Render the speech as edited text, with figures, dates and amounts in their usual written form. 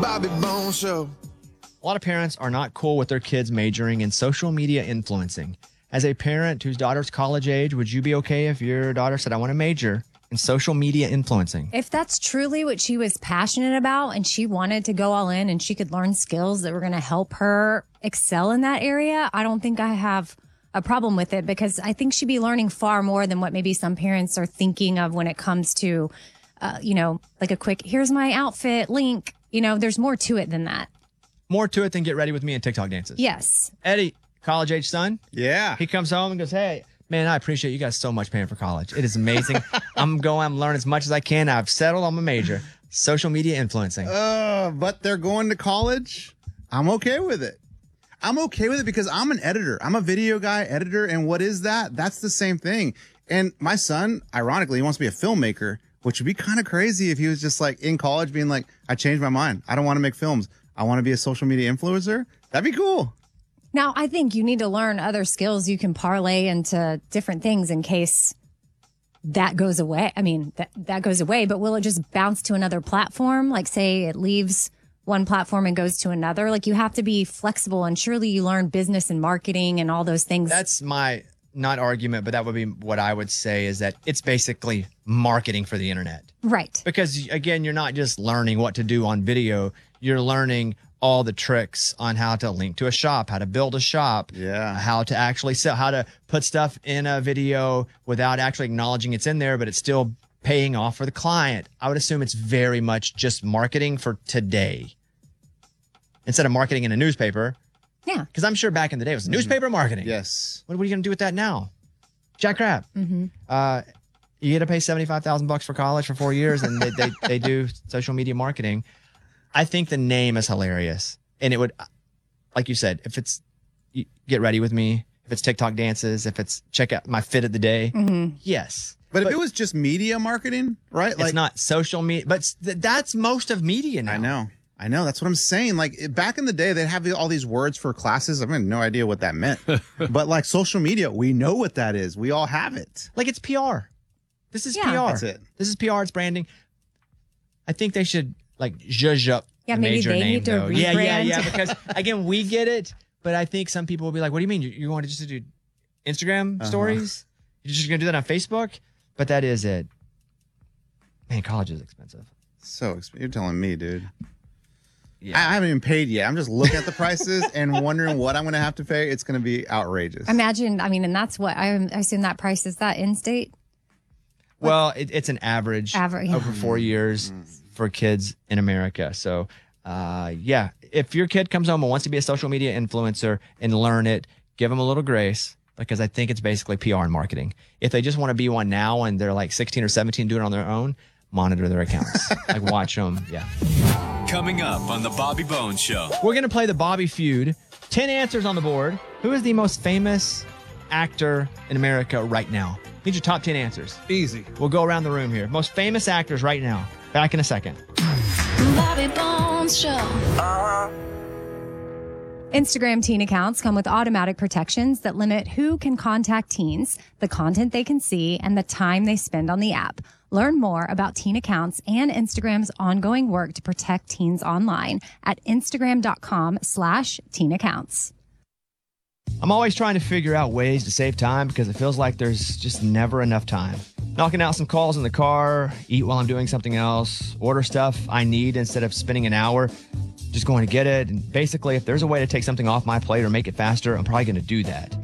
Bobby Bones Show. A lot of parents are not cool with their kids majoring in social media influencing. As a parent whose daughter's college age, would you be okay if your daughter said, I want to major in social media influencing? If that's truly what she was passionate about and she wanted to go all in and she could learn skills that were going to help her excel in that area, I don't think I have a problem with it, because I think she'd be learning far more than what maybe some parents are thinking of when it comes to, like a quick, here's my outfit link. There's more to it than that. More to it than get ready with me and TikTok dances. Yes. Eddie, college age son. Yeah. He comes home and goes, hey, man, I appreciate you guys so much paying for college. It is amazing. I'm learning as much as I can. I've settled on my major, social media influencing. But they're going to college. I'm okay with it. I'm okay with it because I'm an editor. I'm a video guy, editor. And what is that? That's the same thing. And my son, ironically, he wants to be a filmmaker, which would be kind of crazy if he was just like in college being like, I changed my mind. I don't want to make films. I want to be a social media influencer. That'd be cool. Now, I think you need to learn other skills you can parlay into different things in case that goes away. I mean, that goes away, but will it just bounce to another platform? Like, say it leaves one platform and goes to another. Like, you have to be flexible, and surely you learn business and marketing and all those things. That's my not argument, but that would be what I would say, is that it's basically marketing for the internet. Right. Because again, you're not just learning what to do on video. You're learning all the tricks on how to link to a shop, how to build a shop, how to actually sell, how to put stuff in a video without actually acknowledging it's in there, but it's still paying off for the client. I would assume it's very much just marketing for today instead of marketing in a newspaper. Yeah. Because I'm sure back in the day it was newspaper marketing. Yes. What are you going to do with that now? Jack crap. Mm-hmm. You get to pay $75,000 for college for 4 years, and they do social media marketing. I think the name is hilarious. And it would, like you said, if it's Get Ready With Me, if it's TikTok dances, if it's check out my fit of the day, yes. But if it was just media marketing, right? It's not social media, but that's most of media now. I know. That's what I'm saying. Like back in the day, they'd have all these words for classes. I had no idea what that meant. But like social media, we know what that is. We all have it. Like it's PR. This is PR. That's it. This is PR. It's branding. I think they should like zhuzh up the maybe major they name, need to though. rebrand. Yeah. Because again, we get it, but I think some people will be like, "What do you mean? You want to just do Instagram stories? You're just gonna do that on Facebook?" But that is it. Man, college is expensive. So you're telling me, dude. Yeah. I haven't even paid yet. I'm just looking at the prices and wondering what I'm going to have to pay. It's going to be outrageous. Imagine, and that's what I assume that price is. That in-state? Well, it's an average over 4 years for kids in America. So, if your kid comes home and wants to be a social media influencer and learn it, give them a little grace, because I think it's basically PR and marketing. If they just want to be one now and they're like 16 or 17 doing it on their own, monitor their accounts. Like watch them. Yeah. Coming up on the Bobby Bones Show. We're going to play the Bobby Feud. 10 answers on the board. Who is the most famous actor in America right now? Need your top 10 answers. Easy. We'll go around the room here. Most famous actors right now. Back in a second. Bobby Bones Show. Instagram teen accounts come with automatic protections that limit who can contact teens, the content they can see, and the time they spend on the app. Learn more about teen accounts and Instagram's ongoing work to protect teens online at instagram.com/teen accounts. I'm always trying to figure out ways to save time because it feels like there's just never enough time. Knocking out some calls in the car, eat while I'm doing something else, order stuff I need instead of spending an hour just going to get it. And basically, if there's a way to take something off my plate or make it faster, I'm probably going to do that.